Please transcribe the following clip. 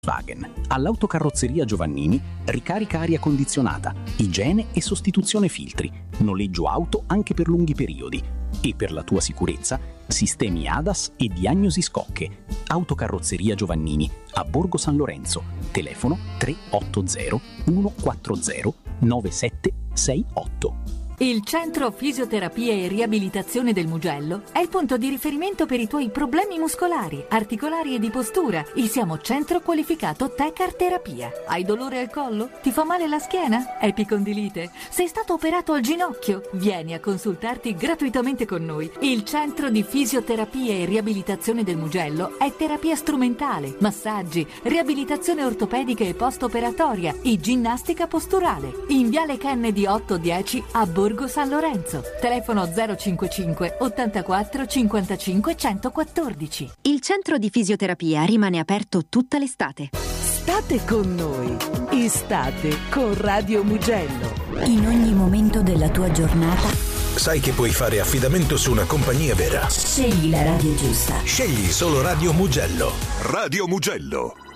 Volkswagen. All'Autocarrozzeria Giovannini, ricarica aria condizionata, igiene e sostituzione filtri, noleggio auto anche per lunghi periodi. E per la tua sicurezza, sistemi ADAS e diagnosi scocche. Autocarrozzeria Giovannini, a Borgo San Lorenzo. Telefono 380 140 9768. Il Centro Fisioterapia e Riabilitazione del Mugello è il punto di riferimento per i tuoi problemi muscolari, articolari e di postura. Il siamo centro qualificato Tecar Terapia. Hai dolore al collo? Ti fa male la schiena? Epicondilite? Sei stato operato al ginocchio? Vieni a consultarti gratuitamente con noi. Il Centro di Fisioterapia e Riabilitazione del Mugello è terapia strumentale, massaggi, riabilitazione ortopedica e post-operatoria e ginnastica posturale. In Viale Kennedy 810 a Borgo San Lorenzo. Telefono 055 84 55 114. Il centro di fisioterapia rimane aperto tutta l'estate. State con noi. Estate con Radio Mugello. In ogni momento della tua giornata sai che puoi fare affidamento su una compagnia vera. scegli la radio giusta. Scegli solo Radio Mugello. Radio Mugello.